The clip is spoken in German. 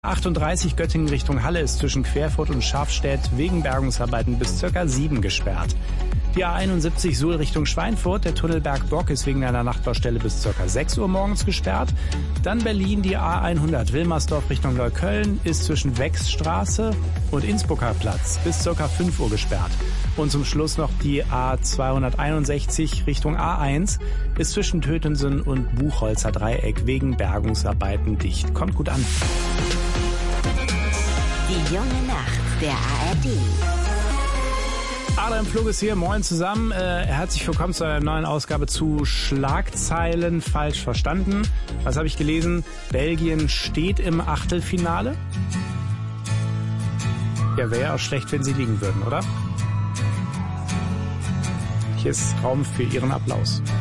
38 Göttingen Richtung Halle ist zwischen Querfurt und Schafstedt wegen Bergungsarbeiten bis ca. 7 gesperrt. Die A71 Suhl Richtung Schweinfurt, der Tunnel Bergbock ist wegen einer Nachtbaustelle bis ca. 6 Uhr morgens gesperrt. Dann Berlin, die A100 Wilmersdorf Richtung Neukölln ist zwischen Wechsstraße und Innsbrucker Platz bis ca. 5 Uhr gesperrt. Und zum Schluss noch die A261 Richtung A1 ist zwischen Tötensen und Buchholzer Dreieck wegen Bergungsarbeiten dicht. Kommt gut an. Die junge Nacht der ARD. Adrian Flug ist hier, moin zusammen. Herzlich willkommen zu einer neuen Ausgabe zu Schlagzeilen falsch verstanden. Was habe ich gelesen? Belgien steht im Achtelfinale. Ja, wäre ja auch schlecht, wenn sie liegen würden, oder? Hier ist Raum für Ihren Applaus.